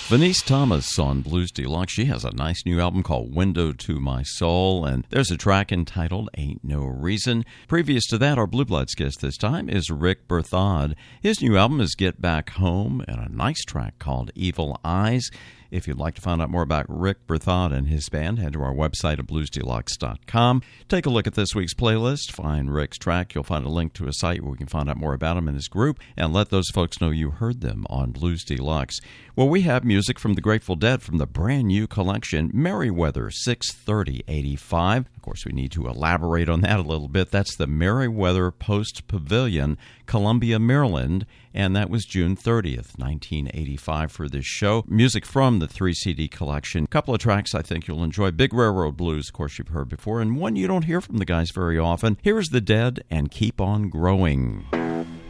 Venice Thomas on Blues Deluxe. She has a nice new album called Window to My Soul, and there's a track entitled Ain't No Reason. Previous to that, our Blue Bloods guest this time is Rick Berthod. His new album is Get Back Home, and a nice track called Evil Eyes. If you'd like to find out more about Rick Berthod and his band, head to our website at bluesdeluxe.com. Take a look at this week's playlist. Find Rick's track. You'll find a link to a site where you can find out more about him and his group, and let those folks know you heard them on Blues Deluxe. Well, we have music from the Grateful Dead from the brand new collection, Merriweather 63085. Of course, we need to elaborate on that a little bit. That's the Merriweather Post Pavilion, Columbia, Maryland, and that was June 30th, 1985 for this show. Music from the 3-CD collection. A couple of tracks I think you'll enjoy. Big Railroad Blues, of course, you've heard before, and one you don't hear from the guys very often. Here's The Dead and Keep On Growing.